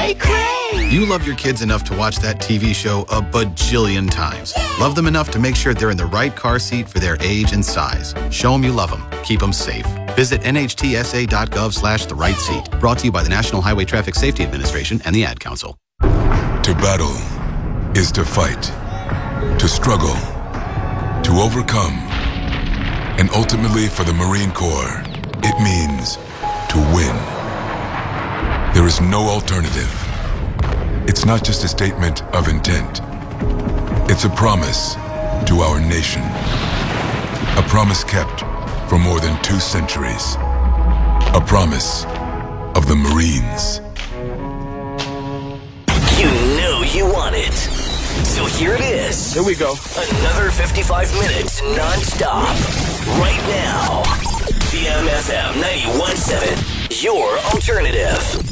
cray cray. You love your kids enough to watch that TV show a bajillion times. Love them enough to make sure they're in the right car seat for their age and size. Show them you love them. Keep them safe. Visit nhtsa.gov/the right seat. Brought to you by the National Highway Traffic Safety Administration and the Ad Council. To battle is to fight, to struggle, to overcome. And ultimately for the Marine Corps, it means to win. There is no alternative. It's not just a statement of intent. It's a promise to our nation. A promise kept for more than 2 centuries. A promise of the Marines. You know you want it. So here it is. Here we go. Another 55 minutes non-stop. Right now. VMFM 91.7. Your alternative.